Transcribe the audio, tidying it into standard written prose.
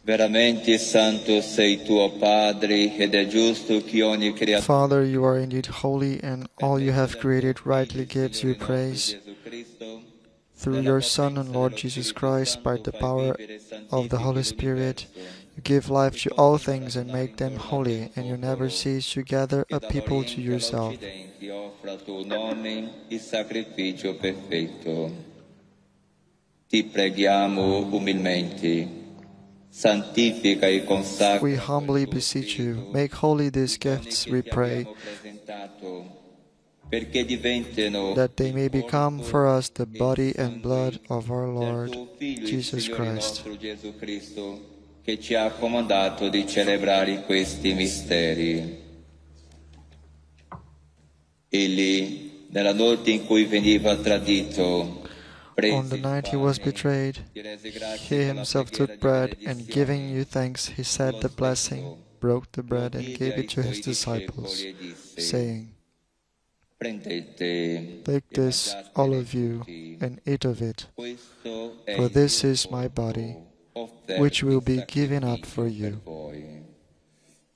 Veramente santo sei tu, o Padre, ed è giusto che ogni creatura Father, you are indeed holy, and all you have created rightly gives you praise. Through your Son and Lord Jesus Christ, by the power of the Holy Spirit, you give life to all things and make them holy, and you never cease to gather a people to yourself. offra al tuo nome il sacrificio perfetto. Ti preghiamo umilmente. Santifica e consacra We humbly beseech you, make holy these gifts, we pray, perché diventino that they may become for us the body and blood of our Lord Jesus Christ. Gesù Cristo, che ci ha comandato di celebrare questi misteri. Egli, nella notte in cui veniva tradito, On the night he was betrayed, he himself took bread, and giving you thanks, he said the blessing, broke the bread, and gave it to his disciples, saying, "Take this, all of you, and eat of it, for this is my body, which will be given up for you."